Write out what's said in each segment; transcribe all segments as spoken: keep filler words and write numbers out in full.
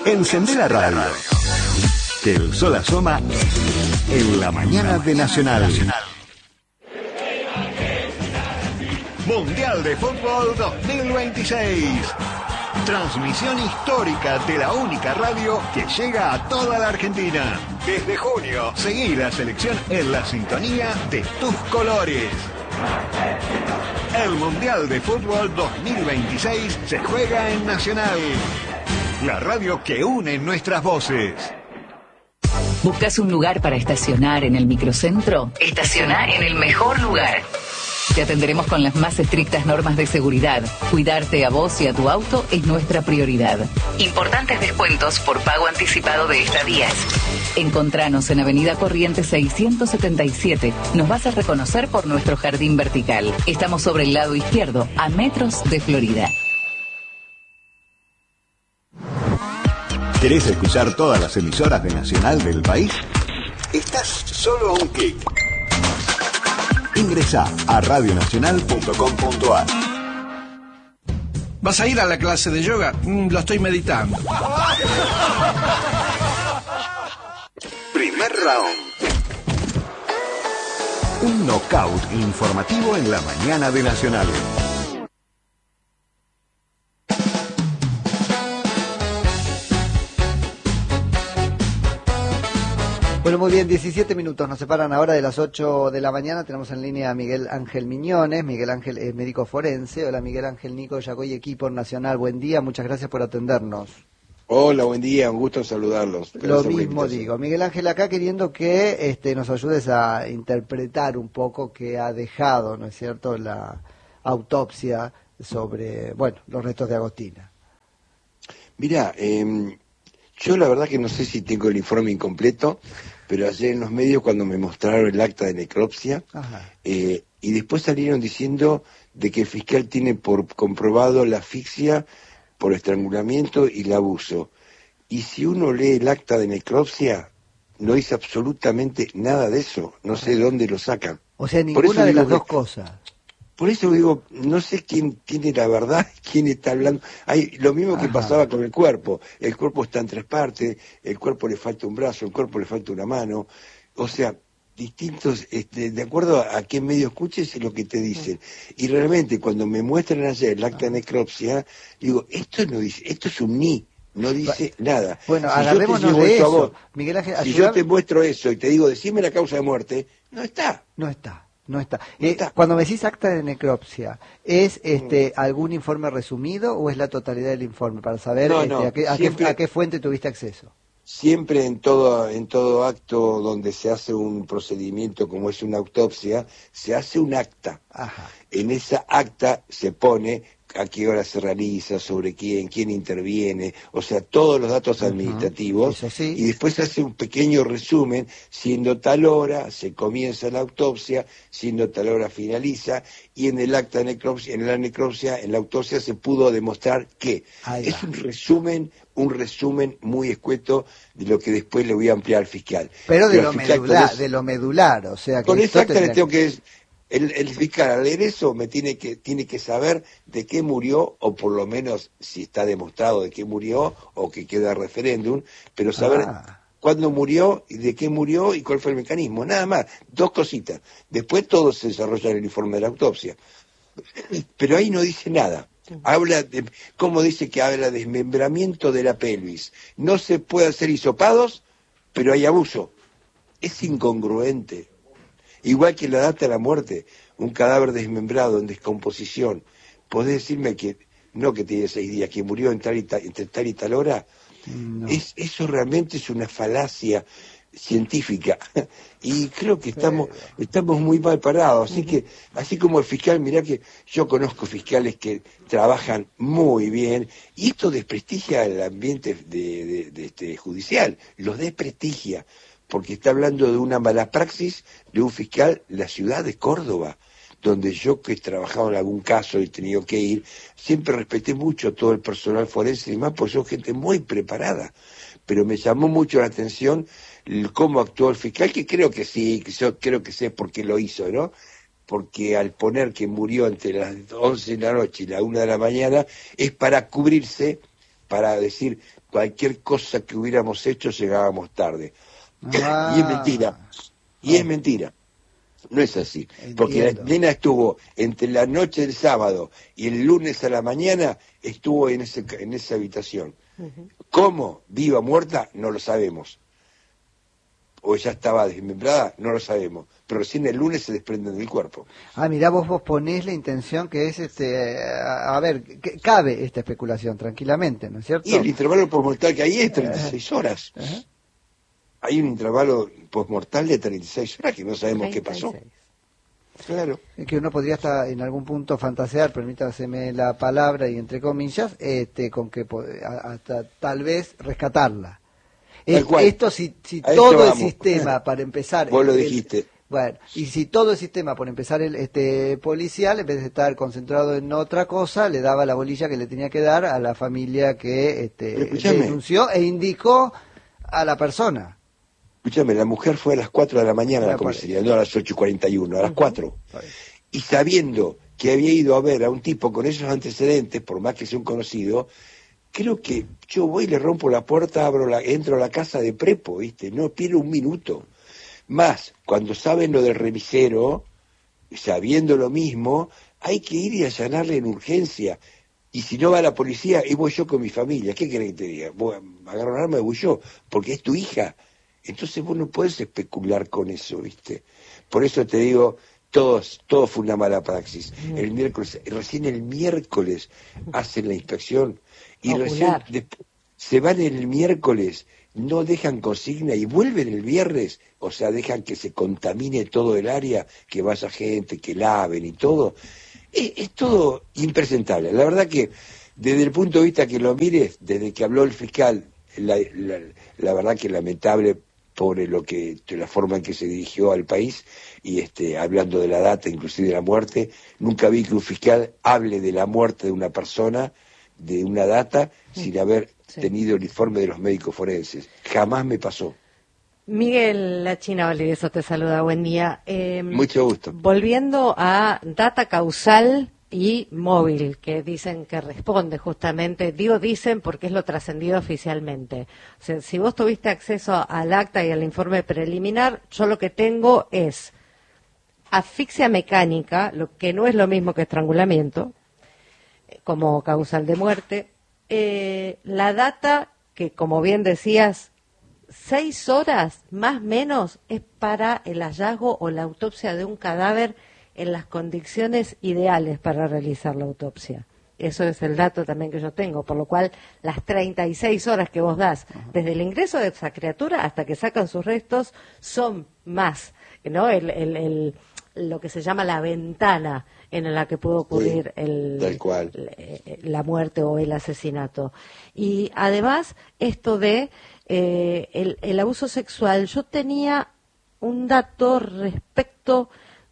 Encendé la radio, que el sol asoma en la mañana de Nacional. Mundial de Fútbol dos mil veintiséis. Transmisión histórica de la única radio que llega a toda la Argentina. Desde junio, seguí la selección en la sintonía de tus colores. El Mundial de Fútbol dos mil veintiséis se juega en Nacional, la radio que une nuestras voces. ¿Buscas un lugar para estacionar en el microcentro? Estacioná en el mejor lugar. Te atenderemos con las más estrictas normas de seguridad. Cuidarte a vos y a tu auto es nuestra prioridad. Importantes descuentos por pago anticipado de estadías. Encontranos en Avenida Corrientes seiscientos setenta y siete. Nos vas a reconocer por nuestro jardín vertical. Estamos sobre el lado izquierdo, a metros de Florida. ¿Querés escuchar todas las emisoras de Nacional del país? Estás solo a un clic. Ingresá a radio nacional punto com punto a r. ¿Vas a ir a la clase de yoga? Mm, lo estoy meditando. Primer round. Un knockout informativo en la mañana de Nacional. Bueno, muy bien, diecisiete minutos nos separan ahora de las ocho de la mañana. Tenemos en línea a Miguel Ángel Miñones. Miguel Ángel es médico forense. Hola, Miguel Ángel. Nico Yagoy, equipo Nacional. Buen día, muchas gracias por atendernos. Hola, buen día, un gusto saludarlos. Lo mismo digo. Miguel Ángel, acá queriendo que este, nos ayudes a interpretar un poco qué ha dejado, ¿no es cierto?, la autopsia sobre, bueno, los restos de Agostina. Mira, eh, yo la verdad que no sé si tengo el informe incompleto, pero ayer en los medios cuando me mostraron el acta de necropsia, eh, y después salieron diciendo de que el fiscal tiene por comprobado la asfixia por estrangulamiento y el abuso. Y si uno lee el acta de necropsia, no dice absolutamente nada de eso, no sé de dónde lo sacan. O sea, ninguna de las dos cosas. Por eso digo, no sé quién tiene la verdad, quién está hablando. Hay lo mismo que Ajá. pasaba con el cuerpo. El cuerpo está en tres partes, el cuerpo le falta un brazo, el cuerpo le falta una mano. O sea, distintos, este, de acuerdo a, a qué medio escuches es lo que te dicen. Y realmente cuando me muestran ayer el acta de necropsia, digo, esto no dice, esto es un ni. No dice nada. Bueno, si agarrémonos de eso. Vos, Miguel Ángel, si yo te muestro eso y te digo, decime la causa de muerte, no está. No está. No está. No está. Eh, cuando me decís acta de necropsia, ¿es este mm. algún informe resumido o es la totalidad del informe para saber no, este, no, a, qué, a, siempre, qué, a qué fuente tuviste acceso? Siempre en todo en todo acto donde se hace un procedimiento como es una autopsia, se hace un acta. Ajá. En esa acta se pone a qué hora se realiza, sobre quién, quién interviene, o sea, todos los datos uh-huh. administrativos, Eso sí. Y después se hace un pequeño resumen, siendo tal hora se comienza la autopsia, siendo tal hora finaliza, y en el acta de necropsia, en la necropsia, en la autopsia se pudo demostrar que es un resumen, un resumen muy escueto de lo que después le voy a ampliar al fiscal. Pero de, Pero lo, medular, es, de lo medular, o sea que... Con esa acta le tengo que... El, el fiscal al leer eso me tiene que tiene que saber de qué murió, o por lo menos si está demostrado de qué murió, o que queda referéndum, pero saber ah. cuándo murió y de qué murió y cuál fue el mecanismo, nada más, dos cositas. Después todo se desarrolla en el informe de la autopsia. Pero ahí no dice nada. Habla de, como dice que habla de desmembramiento de la pelvis. No se puede hacer hisopados, pero hay abuso. Es incongruente. Igual que la data de la muerte, un cadáver desmembrado en descomposición. ¿Podés decirme que, no que tiene seis días, que murió en tal y tal, entre tal y tal hora? No. Es, eso realmente es una falacia científica. Y creo que estamos estamos muy mal parados. Así que, así como el fiscal, mirá que yo conozco fiscales que trabajan muy bien, y esto desprestigia el ambiente de, de, de este judicial, los desprestigia. Porque está hablando de una mala praxis de un fiscal de la ciudad de Córdoba, donde yo que he trabajado en algún caso y he tenido que ir, siempre respeté mucho a todo el personal forense y demás, porque son gente muy preparada. Pero me llamó mucho la atención el, cómo actuó el fiscal, que creo que sí, que yo creo que sé por qué lo hizo, ¿no? Porque al poner que murió entre las once de la noche y la una de la mañana, es para cubrirse para decir cualquier cosa que hubiéramos hecho llegábamos tarde. Ah. Y es mentira, y oh. es mentira. No es así, Entiendo. Porque la nena estuvo entre la noche del sábado y el lunes a la mañana, estuvo en, ese, en esa habitación. Uh-huh. ¿Cómo? ¿Viva o muerta? No lo sabemos. O ya estaba desmembrada, no lo sabemos. Pero recién el lunes se desprenden del cuerpo. Ah, mirá, vos, vos ponés la intención que es, este a, a ver, que cabe esta especulación tranquilamente, ¿no es cierto? Y el intervalo postmortal que hay es treinta y seis horas. Uh-huh. Hay un intervalo postmortal de treinta y seis horas que no sabemos treinta y seis. Qué pasó. Claro. Es que uno podría hasta en algún punto fantasear, permítaseme la palabra y entre comillas, este, con que hasta tal vez rescatarla. Es, esto si, si todo el sistema, para empezar... Vos el, lo dijiste. El, bueno, y si todo el sistema, por empezar, el este policial, en vez de estar concentrado en otra cosa, le daba la bolilla que le tenía que dar a la familia que este, denunció e indicó a la persona. Escúchame, la mujer fue a las cuatro de la mañana a la comisaría, no a las ocho y cuarenta y uno, a las cuatro. Y sabiendo que había ido a ver a un tipo con esos antecedentes, por más que sea un conocido, creo que yo voy y le rompo la puerta, abro la, entro a la casa de prepo, ¿viste? No pierdo un minuto. Más, cuando saben lo del remisero, sabiendo lo mismo, hay que ir y allanarle en urgencia. Y si no va la policía, y voy yo con mi familia. ¿Qué querés que te diga? Voy a agarrar un arma y voy yo, porque es tu hija. Entonces vos no podés especular con eso, ¿viste? Por eso te digo, todos, todo fue una mala praxis. El miércoles, recién el miércoles hacen la inspección y Ocular. recién después, se van el miércoles, no dejan consigna y vuelven el viernes, o sea, dejan que se contamine todo el área, que vaya gente, que laven y todo. Es, es todo impresentable. La verdad que desde el punto de vista que lo mires, desde que habló el fiscal, la, la, la verdad que lamentable por lo que la forma en que se dirigió al país y este hablando de la data, inclusive de la muerte, nunca vi que un fiscal hable de la muerte de una persona, de una data, sí. sin haber sí. tenido el informe de los médicos forenses. Jamás me pasó. Miguel La China Valdivieso te saluda, buen día. Eh, Mucho gusto. Volviendo a data causal y móvil, que dicen que responde justamente, digo dicen porque es lo trascendido oficialmente. O sea, si vos tuviste acceso al acta y al informe preliminar, yo lo que tengo es asfixia mecánica, lo que no es lo mismo que estrangulamiento, como causal de muerte, eh, la data que, como bien decías, seis horas más o menos es para el hallazgo o la autopsia de un cadáver en las condiciones ideales para realizar la autopsia. Eso es el dato también que yo tengo, por lo cual las treinta y seis horas que vos das desde el ingreso de esa criatura hasta que sacan sus restos son más, ¿no? El, el, el, lo que se llama la ventana en la que pudo ocurrir sí, el, tal cual. la muerte o el asesinato. Y además, esto de eh, el, el abuso sexual, yo tenía un dato respecto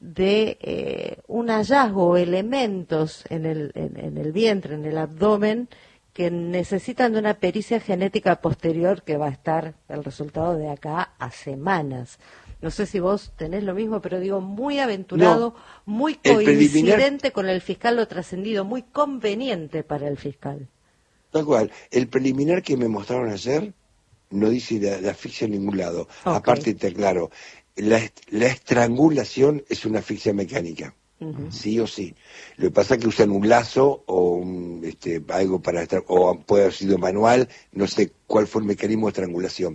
de eh, un hallazgo o elementos en el, en, en el vientre, en el abdomen, que necesitan de una pericia genética posterior que va a estar el resultado de acá a semanas. No sé si vos tenés lo mismo, pero digo, muy aventurado, no, muy coincidente con el fiscal lo trascendido, muy conveniente para el fiscal. Tal cual. El preliminar que me mostraron ayer no dice la, la asfixia en ningún lado. Okay. Aparte, te aclaro, la, la estrangulación es una asfixia mecánica. Uh-huh. Sí o sí. Lo que pasa es que usan un lazo o un, este, algo para o puede haber sido manual, no sé cuál fue el mecanismo de estrangulación,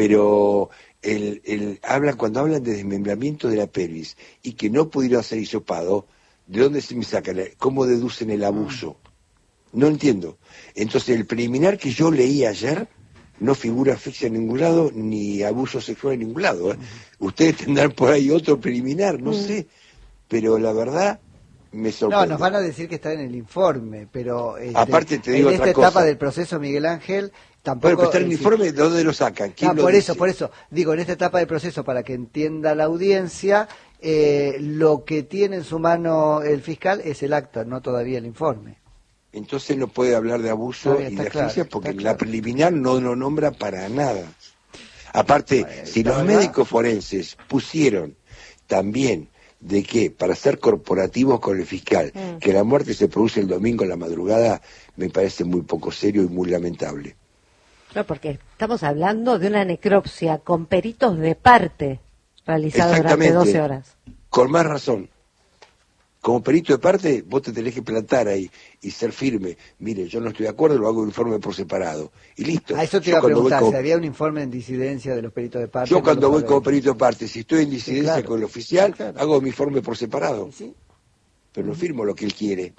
pero el, el hablan cuando hablan de desmembramiento de la pelvis y que no pudieron ser hisopado, ¿de dónde se me sacan? ¿Cómo deducen el abuso? No entiendo. Entonces el preliminar que yo leí ayer no figura asfixia en ningún lado ni abuso sexual en ningún lado. ¿eh? Uh-huh. Ustedes tendrán por ahí otro preliminar, no uh-huh. sé. Pero la verdad me sorprende. No, nos van a decir que está en el informe, pero este, aparte te digo en otra esta cosa. etapa del proceso, Miguel Ángel, tampoco... Bueno, pero está en el informe, ¿de dónde lo sacan? ¿Quién ah, lo por dice? eso, por eso. Digo, en esta etapa del proceso, para que entienda la audiencia, eh, lo que tiene en su mano el fiscal es el acta, no todavía el informe. Entonces no puede hablar de abuso bien, y de asfixia claro, porque la claro. preliminar no lo nombra para nada. Aparte, bueno, si los verdad... médicos forenses pusieron también de que para ser corporativos con el fiscal, mm. que la muerte se produce el domingo en la madrugada, me parece muy poco serio y muy lamentable. No, porque estamos hablando de una necropsia con peritos de parte realizada durante doce horas. Con más razón. Como perito de parte, vos te tenés que plantar ahí y ser firme. Mire, yo no estoy de acuerdo, lo hago un informe por separado. Y listo. A eso te iba a preguntar, como... si había un informe en disidencia de los peritos de parte. Yo cuando no voy como perito de parte, si estoy en disidencia sí, claro. con el oficial, claro. hago mi informe por separado. ¿Sí? Pero no firmo lo que él quiere.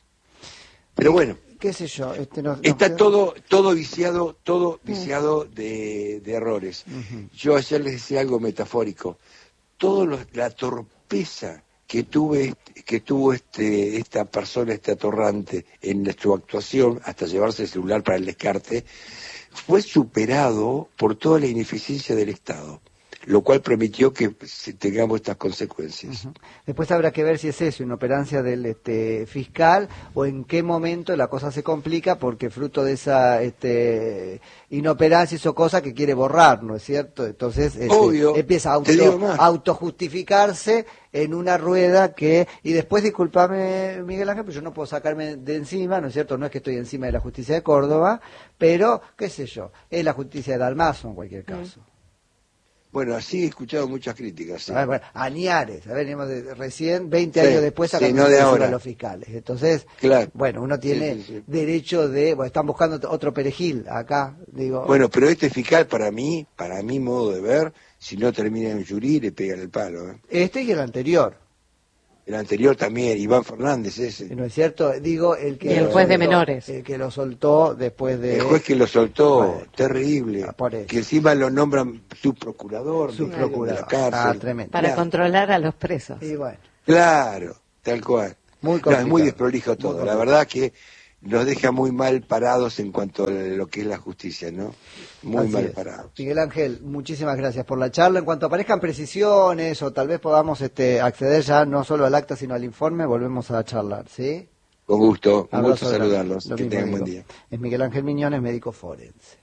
Pero bueno. ¿Qué sé yo? Este no, no está queda... todo todo viciado, todo viciado de, de errores. Uh-huh. Yo ayer les decía algo metafórico. Todo lo, la torpeza que tuve que tuvo este esta persona, este atorrante en su actuación hasta llevarse el celular para el descarte, fue superado por toda la ineficiencia del Estado, lo cual permitió que tengamos estas consecuencias. Uh-huh. Después habrá que ver si es eso, inoperancia del este, fiscal, o en qué momento la cosa se complica, porque fruto de esa este, inoperancia hizo cosas que quiere borrar, ¿no es cierto? Entonces este, Obvio, empieza a auto, autojustificarse en una rueda que, y después discúlpame Miguel Ángel, pero yo no puedo sacarme de encima, ¿no es cierto? No es que estoy encima de la justicia de Córdoba, pero, qué sé yo, es la justicia de Dalmazo en cualquier caso. Mm. Bueno, así he escuchado muchas críticas. ¿Sí? A ver, bueno, Añares, a ver, venimos de, recién, veinte sí, años después, sacando sí, no de ahora. A los fiscales. Entonces, claro. bueno, uno tiene sí, sí, sí. derecho de, bueno, están buscando otro perejil acá, digo. Bueno, pero este fiscal, para mí, para mi modo de ver, si no termina en jury, le pegan el palo. ¿eh? Este y el anterior. El anterior también, Iván Fernández ese. ¿No es cierto? Digo, el que... Y el juez de menores. El que lo soltó después de... El juez que lo soltó, bueno, terrible. Por que encima lo nombran subprocurador. Subprocurador. Ah, tremendo. Para claro. controlar a los presos. Y bueno. Claro, tal cual. Muy no, es muy desprolijo todo. Muy la verdad que nos deja muy mal parados en cuanto a lo que es la justicia, ¿no? Muy Así mal es. parados. Miguel Ángel, muchísimas gracias por la charla. En cuanto aparezcan precisiones o tal vez podamos este, acceder ya no solo al acta sino al informe, volvemos a charlar, ¿sí? Con gusto, un gusto saludarlos. Que tengan buen día. Es Miguel Ángel Miñones, médico forense.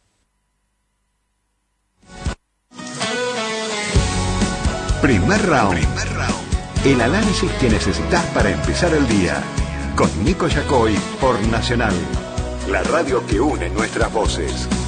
Primer round. Primer round. El análisis que necesitas para empezar el día. Con Nico Yacoy por Nacional, la radio que une nuestras voces.